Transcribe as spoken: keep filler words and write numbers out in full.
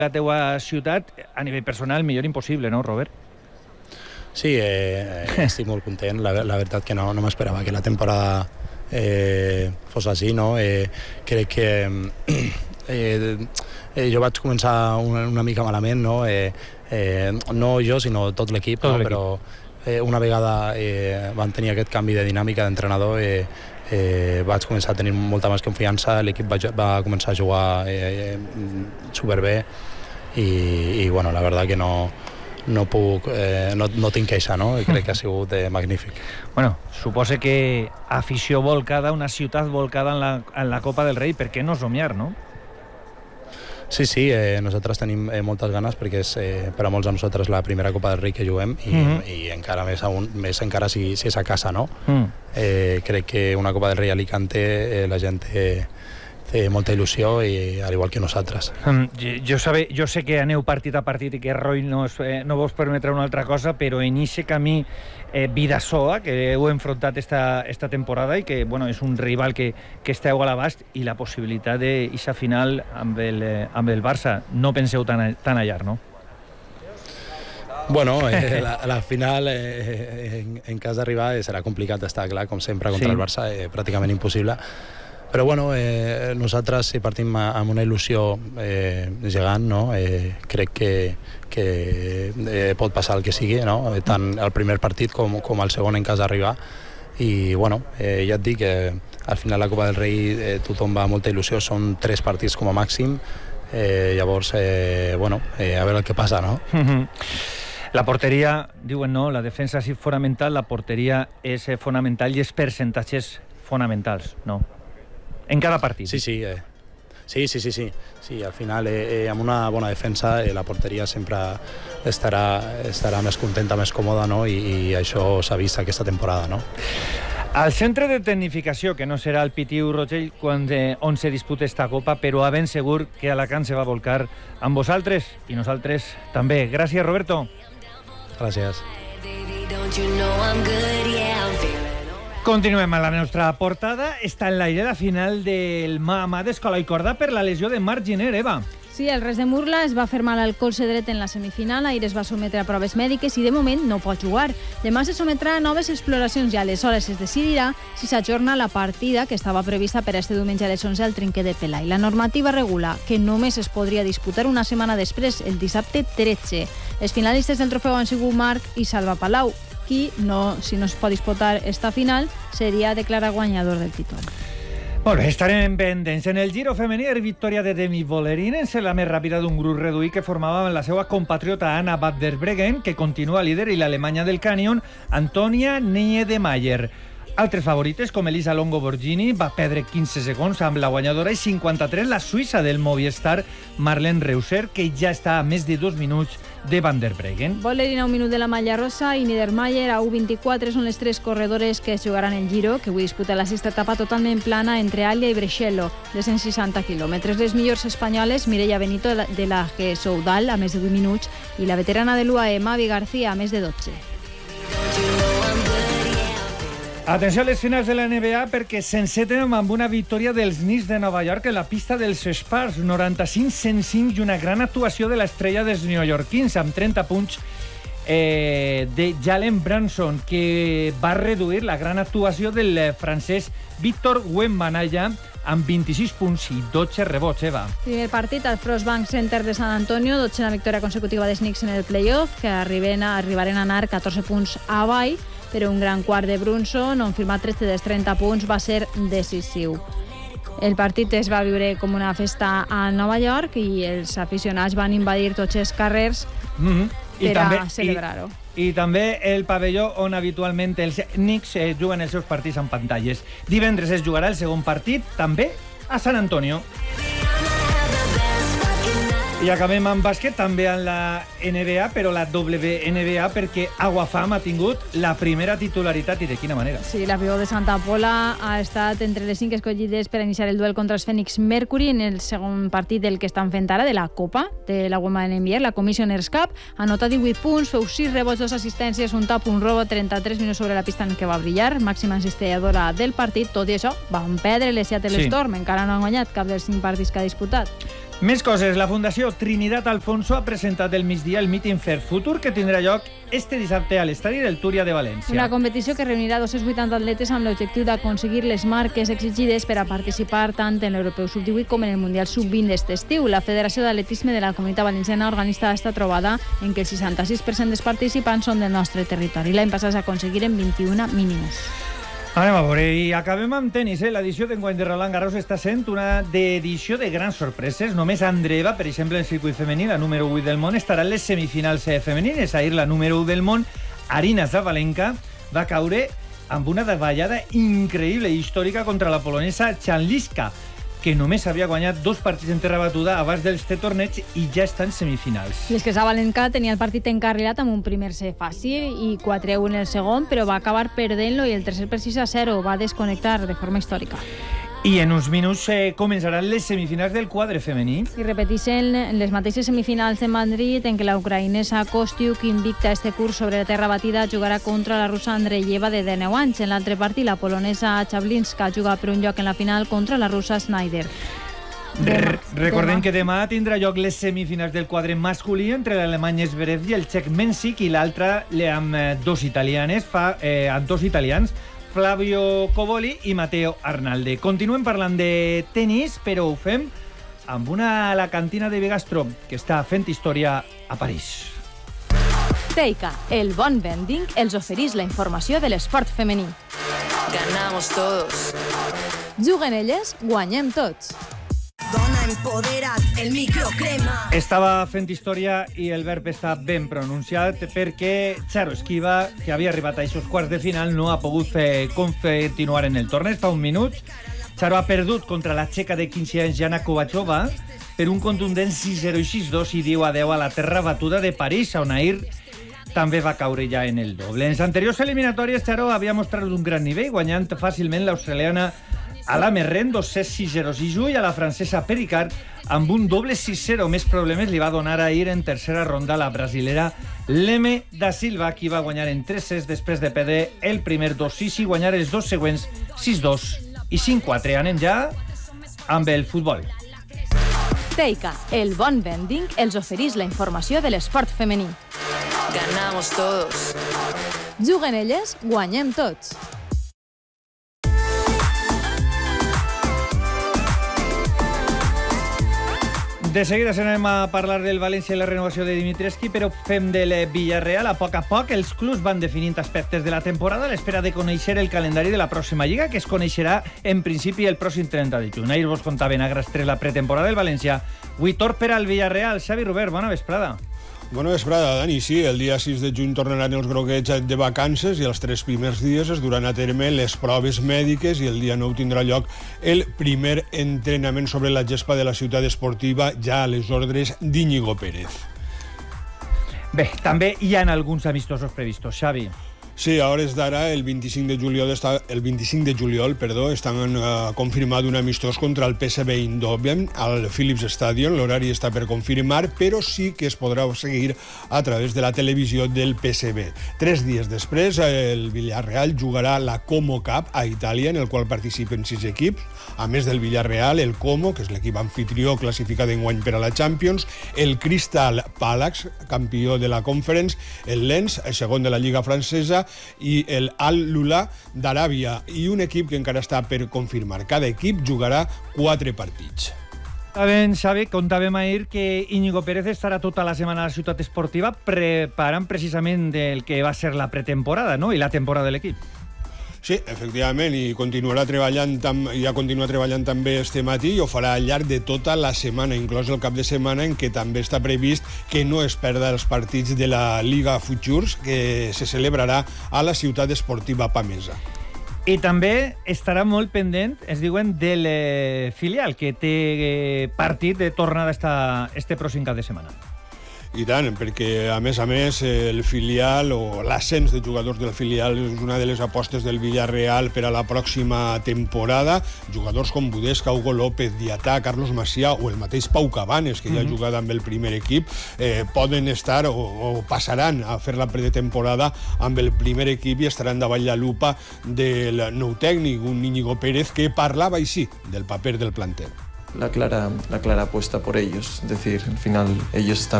la teua ciutat, a nivell personal, millor impossible, no, Robert? Sí, eh, estic molt content. La, la veritat que no, no m'esperava que la temporada eh, fos així, no? Eh, crec que eh, eh, jo vaig començar una, una mica malament, no? Eh, eh, no jo, sinó tot l'equip, no? Però eh, una vegada eh, van tenir aquest canvi de dinàmica d'entrenador, eh, eh, vaig començar a tenir molta més confiança, l'equip va, va començar a jugar eh, superbé i, i bueno, la veritat que no no puc, eh, no, no tinc queixa, no? Crec que ha sigut eh, magnífic. Bueno, suposa que afició volcada, una ciutat volcada en la, en la Copa del Rei, per què no somiar, no? Sí, sí, eh, nosaltres tenim eh, moltes ganes perquè és eh, per a molts de nosaltres la primera Copa del Rei que juguem i, mm-hmm. i encara més, aún, més encara si, si és a casa, no? Mm. Eh, crec que una Copa del Rei a Alicante eh, la gent té, té molta il·lusió i al igual que nosaltres. Mm, jo, sabe, jo sé que aneu partit a partit i que Roy no, es, eh, no vos permetrà una altra cosa, però en aquest camí eh, Bidasoa, que heu enfrontat esta, esta temporada i que bueno, és un rival que, que esteu a l'abast, i la possibilitat d'eixa final amb el, eh, amb el Barça, no penseu tan, tan allà, no? Bueno, eh, la, la final eh, en, en cas d'arribar serà complicat, està clar, com sempre contra sí. el Barça, eh, pràcticament impossible. Però bueno, eh, nosaltres si partim amb una il·lusió eh, gegant, no? eh, crec que, que eh, pot passar el que sigui, no? tant el primer partit com, com el segon en cas d'arribar. I bueno, eh, ja et dic que al final la Copa del Rei eh, tothom va amb molta il·lusió, són tres partits com a màxim, eh, llavors, eh, bueno, eh, a veure el que passa, no? La porteria, diuen no, la defensa és fonamental, la porteria és fonamental i els percentatges fonamentals, no? En cada partit. Sí, sí, eh. sí, sí, sí, sí. sí al final, eh, eh, amb una bona defensa, eh, la porteria sempre estarà, estarà més contenta, més còmoda, no? I, i això s'ha vist aquesta temporada, no? Al centre de tecnificació, que no serà el Pitiu Rogell quan, eh, on se disputa esta copa, però a ben segur que Alacant se va volcar amb vosaltres i nosaltres també. Gràcies, Roberto. Gràcies. Continuem a la nostra portada. Està en l'aire la final del mà-a-mà d'Escola i Corda per la lesió de Marc Giner, Eva. Sí, el Res de Murla es va fer mal al colze dret en la semifinal, ahir es va sometre a proves mèdiques i de moment no pot jugar. Demà se sometrà a noves exploracions i aleshores es decidirà si s'ajorna la partida que estava prevista per este diumenge a les onze al Trinquet de Pelai. La normativa regula que només es podria disputar una setmana després, el dissabte tretze. Els finalistes del trofeu han sigut Marc i Salva Palau. Qui, no, si no es pot disputar esta final, seria declarar guanyador del títol. Molt bé, estarem pendents. En el Giro femení, victòria de Demi Vollering, és la més ràpida d'un grup reduït que formava la seva compatriota Anna van der Breggen, que continua líder, i l'alemanya del Canyon, Antonia Niedermayer. Altres favorites, com Elisa Longo-Borghini, va perdre quinze segons amb la guanyadora, i cinquanta-tres la suïssa del Movistar, Marlene Reusser, que ja està a més de dos minuts de Van der Breggen. Vollering a un minut de la malla rosa i Niedermayer a u vint-i-quatre són les tres corredores que es jugaran el Giro, que avui disputa la sexta etapa totalment plana entre Alia i Brescello, de cent seixanta quilòmetres. Les millors espanyoles, Mireia Benito de la G Soudal, a més de vuit minuts, i la veterana de l'U A E, Mavi García, a més de dotze. Atenció a les finals de la N B A perquè s'enceten amb una victòria dels Knicks de Nova York en la pista dels Spurs, noranta-cinc a cent cinc, i una gran actuació de l'estrella dels neoyorquins amb trenta punts eh, de Jalen Brunson, que va reduir la gran actuació del francès Victor Wembanyama amb vint-i-sis punts i dotze rebots, Eva. Primer partit al Frostbank Center de San Antonio, dotzena victòria consecutiva dels Knicks en el playoff, que arriben a, arribaren a anar catorze punts avall, però un gran quart de Brunson, on firmar tretze dels trenta punts, va ser decisiu. El partit es va viure com una festa a Nova York i els aficionats van invadir tots els carrers mm-hmm. per també, a celebrar-ho. I, I també el pavelló on habitualment els Knicks eh, juguen els seus partits amb pantalles. Divendres es jugarà el segon partit, també a San Antonio. I acabem amb bàsquet, també en la N B A, però la W N B A, perquè Aguafam ha tingut la primera titularitat, i de quina manera. Sí, la pivot de Santa Pola ha estat entre les cinc escollides per iniciar el duel contra els Phoenix Mercury en el segon partit del que estan fent ara, de la Copa de la Women N B A, la Commissioners Cup. Ha anotat divuit punts, feu sis rebots, dos assistències, un tap, un robo, trenta-tres minuts sobre la pista en què va brillar, màxima assistidora del partit. Tot i això, van perdre les Seattle sí. Storm, encara no han guanyat cap dels cinc partits que ha disputat. Més coses. La Fundació Trinidad Alfonso ha presentat el migdia el Meeting Fair Futur que tindrà lloc este dissabte a l'estadi del Túria de València. Una competició que reunirà dos-cents vuitanta atletes amb l'objectiu d'aconseguir les marques exigides per a participar tant en l'Europeu sub divuit com en el Mundial sub vint d'este estiu. La Federació d'Atletisme de la Comunitat Valenciana organista esta trobada en què el seixanta-sis per cent dels participants són del nostre territori. L'any passat s'aconseguiren vint-i-una mínims. Anem a veure, i acabem amb tenis. Eh? L'edició d'enguany de Roland Garros està sent una edició de grans sorpreses. Només Andreeva, per exemple, en circuit femení, la número vuit del món, estarà en les semifinals femenines. Ahir la número u del món, Aryna Sabalenka, va caure amb una davallada increïble i històrica contra la polonesa Chanliska, que només havia guanyat dos partits en terra batuda abans d'este torneig i ja està en semifinals. I és que Sabalenka tenia el partit encarrilat amb un primer set fàcil i quatre a u en el segon, però va acabar perdent-lo i el tercer per sis a zero va desconnectar de forma històrica. I en uns minuts eh, començaran les semifinals del quadre femení. I repeteixen les mateixes semifinals de Madrid en què la ucraïnesa Kostiuk, invicta este curs sobre la terra batida, jugarà contra la russa Andreyeva de dinou anys. En l'altre partit, la polonesa Chablinska juga per un lloc en la final contra la russa Snyder. Demà, Recordem demà. que demà tindrà lloc les semifinals del quadre masculí entre l'alemany Zverev i el txec Mensik, i l'altra amb dos italianes, fa, eh, amb dos italians, Flavio Covoli i Matteo Arnalde. Continuem parlant de tenis, però ho fem amb una alacantina de Bigastrow que està fent història a París. Teica, el bon vending, els oferís la informació de l'esport femení. Ganamos todos. Juguen elles, guanyem tots. Dona empodera't, el microcrema. Estava fent història i el verb està ben pronunciat perquè Charo Esquiva, que havia arribat a aquests quarts de final, no ha pogut fer, continuar en el torneig. Fa un minut, Charo ha perdut contra la txeca de quinze anys, Jana Kovachova, per un contundent sis zero i sis dos, i diu adeu a la terra batuda de París, on ahir també va caure ja en el doble. En les anteriors eliminatòries, Charo havia mostrat un gran nivell, guanyant fàcilment l'australiana a la Merren dos set sis zero sis u i a la francesa Pericard amb un doble sis zero. Més problemes li va donar ahir en tercera ronda la brasilera Leme da Silva, qui va guanyar en tres sets després de perdre el primer dos sis i guanyar els dos següents sis dos i cinc quatre. Anem ja amb el futbol. Teica, el bon vending, els oferís la informació de l'esport femení. Ganamos todos. Juguen elles, guanyem tots. De seguida anem a parlar del València i la renovació de Dimitrescu, però fem del Villarreal. A poc a poc els clubs van definint aspectes de la temporada a l'espera de conèixer el calendari de la pròxima lliga, que es coneixerà en principi el pròxim trenta de juny. Ahir vos contaven a Grastres la pretemporada del València. Avui torn per al Villarreal. Xavi Robert, bona vesprada. Bona vesprada, Dani. Sí, el dia sis de juny tornaran els groguets de vacances i els tres primers dies es duran a terme les proves mèdiques i el dia nou tindrà lloc el primer entrenament sobre la gespa de la ciutat esportiva, ja a les ordres d'Íñigo Pérez. Bé, també hi ha alguns amistosos previstos, Xavi. Sí, a hores d'ara, el vint-i-cinc de juliol, està, el vint-i-cinc de juliol perdó, estan uh, confirmat un amistós contra el P S V Eindhoven al Philips Stadium. L'horari està per confirmar, però sí que es podrà seguir a través de la televisió del P S V. Tres dies després, el Villarreal jugarà la Como Cup a Itàlia, en el qual participen sis equips. A més del Villarreal, el Como, que és l'equip anfitrió classificat enguany per a la Champions, el Crystal Palace, campió de la Conference, el Lens, el segon de la Lliga francesa, i el Al-Lula d'Aràbia, i un equip que encara està per confirmar. Cada equip jugarà quatre partits. Ben, Xavi, contàvem ahir que Íñigo Pérez estarà tota la setmana a la ciutat esportiva preparant precisament el que va ser la pretemporada, no?, i la temporada de l'equip. Sí, efectivament, i continuarà treballant, ja continua treballant també este matí i ho farà al llarg de tota la setmana, inclòs el cap de setmana, en què també està previst que no es perda els partits de la Liga Futures, que se celebrarà a la ciutat esportiva pamesa. I també estarà molt pendent, es diuen, del filial, que té partit de tornada esta, este pròxim cap de setmana. I tant, perquè a més a més el filial o l'ascens de jugadors del filial és una de les apostes del Villarreal per a la pròxima temporada. Jugadors com Budesca, Hugo López, Diatà, Carlos Macià o el mateix Pau Cabanes, que ja ha jugat amb el primer equip, eh, poden estar o, o passaran a fer la pretemporada amb el primer equip i estaran davall la lupa del nou tècnic, un Íñigo Pérez, que parlava així del paper del plantel. la clara, la clara apuesta por ellos. Es decir, al final ellos están